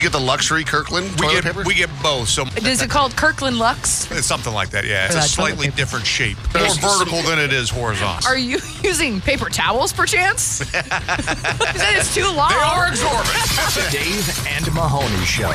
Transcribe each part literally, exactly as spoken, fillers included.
You get the luxury Kirkland We toilet get paper? we get both. So Is it called Kirkland Lux? it's something like that. Yeah, it's For a that slightly toilet paper. different shape, more vertical than it is horizontal. Are you using paper towels, perchance? You said it's too long. They are exorbitant. Dave and Mahoney Show.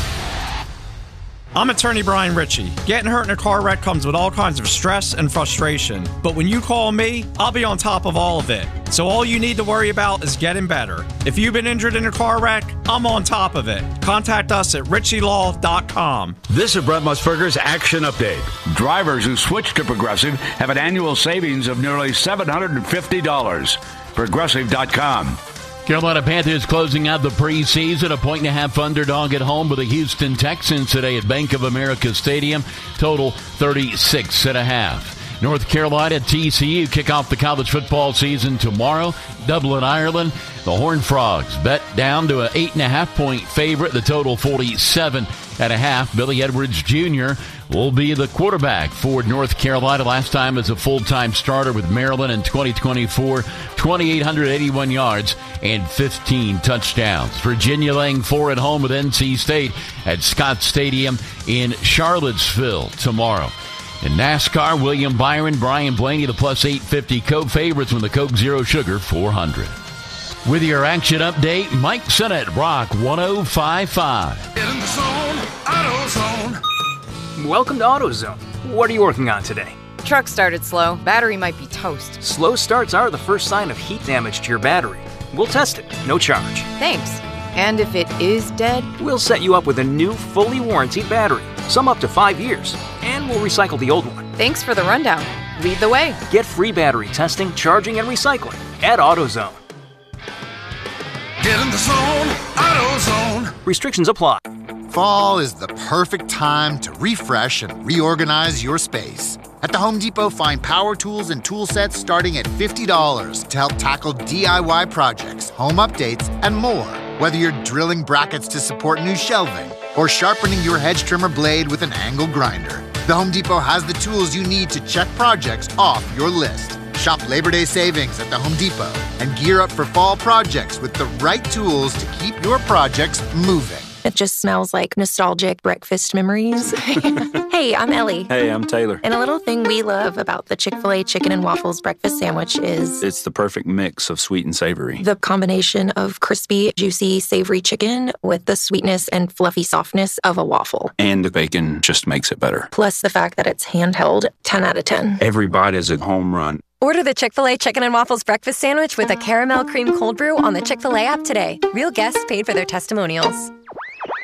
I'm attorney Brian Ritchie. Getting hurt in a car wreck comes with all kinds of stress and frustration. But when you call me, I'll be on top of all of it. So all you need to worry about is getting better. If you've been injured in a car wreck, I'm on top of it. Contact us at ritchie law dot com. This is Brett Musburger's Action Update. Drivers who switch to Progressive have an annual savings of nearly seven hundred fifty dollars. Progressive dot com. Carolina Panthers closing out the preseason, a point and a half underdog at home with the Houston Texans today at Bank of America Stadium. Total thirty-six and a half. North Carolina T C U kick off the college football season tomorrow. Dublin, Ireland. The Horned Frogs bet down to an eight and a half point favorite. The total forty-seven and a half. Billy Edwards Junior will be the quarterback for North Carolina. Last time as a full-time starter with Maryland in twenty twenty-four, two thousand eight hundred eighty-one yards and fifteen touchdowns. Virginia laying four at home with N C State at Scott Stadium in Charlottesville tomorrow. In NASCAR, William Byron, Brian Blaney, the plus eight fifty Coke favorites when the Coke Zero Sugar four hundred. With your action update, Mike Sennett, Rock one oh five point five. Get in the zone, AutoZone. Welcome to AutoZone. What are you working on today? Truck started slow. Battery might be toast. Slow starts are the first sign of heat damage to your battery. We'll test it, no charge. Thanks. And if it is dead? We'll set you up with a new, fully warranted battery, some up to five years, and we'll recycle the old one. Thanks for the rundown. Lead the way. Get free battery testing, charging, and recycling at AutoZone. Get in the zone, AutoZone. Restrictions apply. Fall is the perfect time to refresh and reorganize your space. At the Home Depot, find power tools and tool sets starting at fifty dollars to help tackle D I Y projects, home updates, and more. Whether you're drilling brackets to support new shelving or sharpening your hedge trimmer blade with an angle grinder, the Home Depot has the tools you need to check projects off your list. Shop Labor Day savings at the Home Depot and gear up for fall projects with the right tools to keep your projects moving. It just smells like nostalgic breakfast memories. Hey, I'm Ellie. Hey, I'm Taylor. And a little thing we love about the Chick-fil-A Chicken and Waffles breakfast sandwich is... It's the perfect mix of sweet and savory. The combination of crispy, juicy, savory chicken with the sweetness and fluffy softness of a waffle. And the bacon just makes it better. Plus the fact that it's handheld, ten out of ten. Every bite is a home run. Order the Chick-fil-A Chicken and Waffles breakfast sandwich with a caramel cream cold brew on the Chick-fil-A app today. Real guests paid for their testimonials.